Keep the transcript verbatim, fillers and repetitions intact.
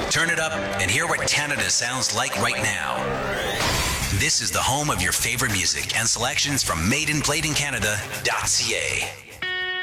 Turn it up and hear what Canada sounds like right now. This is the home of your favorite music and selections from made and played in Canada dot c a.